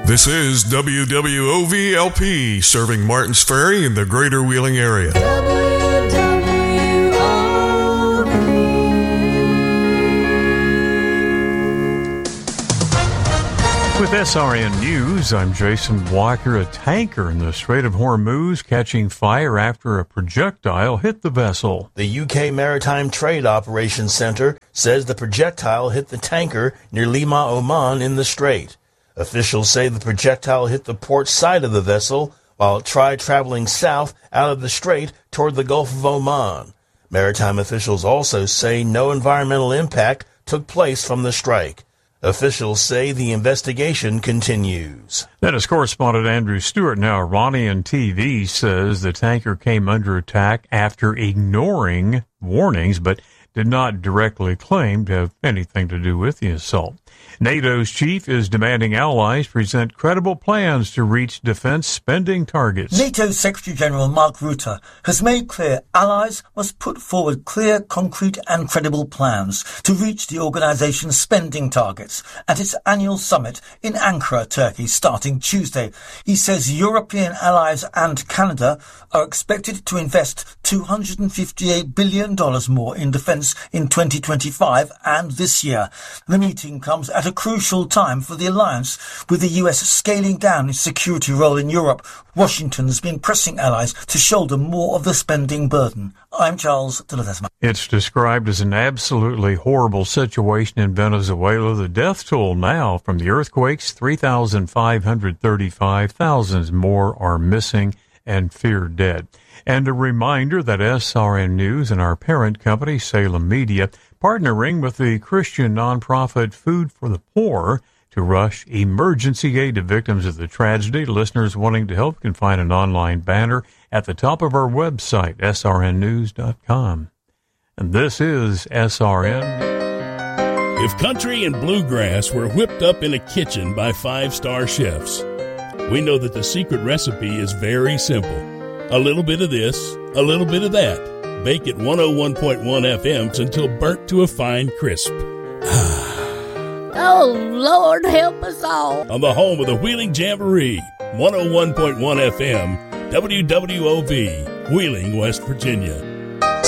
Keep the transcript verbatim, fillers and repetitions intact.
This is W W O V L P, serving Martins Ferry in the greater Wheeling area. W W O V. With S R N News, I'm Jason Walker. A tanker in the Strait of Hormuz catching fire after a projectile hit the vessel. The U K Maritime Trade Operations Center says the projectile hit the tanker near Lima, Oman in the strait. Officials say the projectile hit the port side of the vessel while it tried traveling south out of the strait toward the Gulf of Oman. Maritime officials also say no environmental impact took place from the strike. Officials say the investigation continues. That is correspondent Andrew Stewart. Now, Iranian T V says the tanker came under attack after ignoring warnings, but did not directly claim to have anything to do with the assault. NATO's chief is demanding allies present credible plans to reach defense spending targets. NATO Secretary-General Mark Rutte has made clear allies must put forward clear, concrete and credible plans to reach the organisation's spending targets at its annual summit in Ankara, Turkey, starting Tuesday. He says European allies and Canada are expected to invest two hundred fifty-eight billion dollars more in defence in twenty twenty-five and this year. The meeting comes at a crucial time for the alliance, with the U S scaling down its security role in Europe. Washington has been pressing allies to shoulder more of the spending burden. I'm Charles de Ledesma. It's described as an absolutely horrible situation in Venezuela. The death toll now from the earthquakes, three thousand five hundred thirty-five. Thousands more are missing and feared dead. And a reminder that S R N News and our parent company, Salem Media, partnering with the Christian nonprofit Food for the Poor to rush emergency aid to victims of the tragedy. Listeners wanting to help can find an online banner at the top of our website, S R N news dot com. And this is S R N. If country and bluegrass were whipped up in a kitchen by five-star chefs, we know that the secret recipe is very simple. A little bit of this, a little bit of that. Bake at one oh one point one F M until burnt to a fine crisp. Oh, Lord, help us all. On the home of the Wheeling Jamboree, one oh one point one F M, W W O V, Wheeling, West Virginia.